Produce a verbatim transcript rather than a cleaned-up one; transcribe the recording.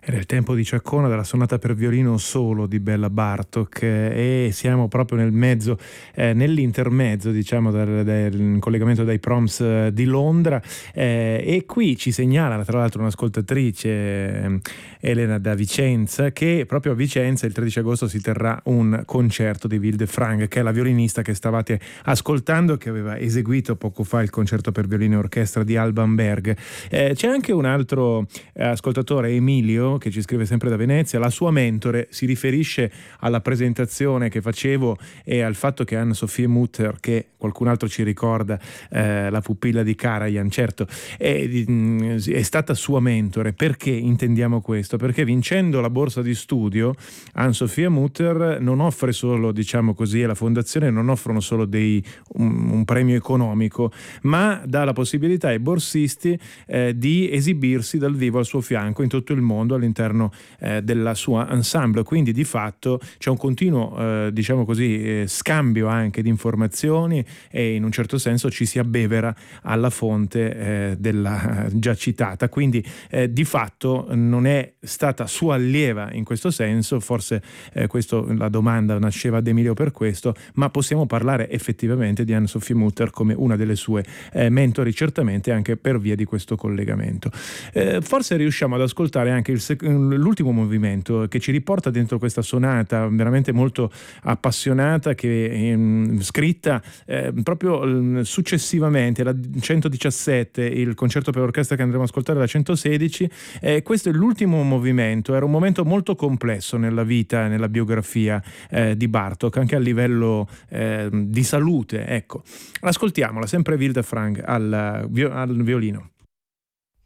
Era il tempo di Ciaccona della sonata per violino solo di Béla Bartók, eh, e siamo proprio nel mezzo, eh, nell'intermezzo, diciamo, del, del collegamento dai Proms eh, di Londra, eh, e qui ci segnala tra l'altro un'ascoltatrice, eh, Elena da Vicenza, che proprio a Vicenza il tredici agosto si terrà un concerto di Wilde Frank, che è la violinista che stavate ascoltando, che aveva eseguito poco fa il concerto per violino e orchestra di Alban Berg. Eh, c'è anche un altro eh, ascoltatore, Emilio, che ci scrive sempre da Venezia. La sua mentore si riferisce alla presentazione che facevo e al fatto che Anne-Sophie Mutter, che qualcun altro ci ricorda, eh, la pupilla di Karajan, certo, è, è stata sua mentore. Perché intendiamo questo? Perché vincendo la borsa di studio, Anne-Sophie Mutter non offre solo, diciamo così, e la fondazione non offrono solo dei, un, un premio economico, ma dà la possibilità ai borsisti eh, di esibirsi dal vivo al suo fianco in tutto il mondo all'interno eh, della sua ensemble. Quindi di fatto c'è un continuo eh, diciamo così eh, scambio anche di informazioni, e in un certo senso ci si abbevera alla fonte eh, della eh, già citata. Quindi eh, di fatto non è stata sua allieva in questo senso, forse eh, questo, la domanda nasceva ad Emilio per questo, ma possiamo parlare effettivamente di Anne-Sophie Mutter come una delle sue eh, mentori, certamente anche per via di questo collegamento. Eh, forse riusciamo ad ascoltare anche il sec- l'ultimo movimento che ci riporta dentro questa sonata veramente molto appassionata, che è ehm, scritta eh, proprio successivamente, la centodiciassette, il concerto per orchestra che andremo ad ascoltare, la centosedici. Eh, questo è l'ultimo movimento, era un momento molto complesso nella vita, nella biografia eh, di Bartók, anche a livello eh, di salute, ecco. Ascoltiamola, sempre Wilde Frank al, al violino.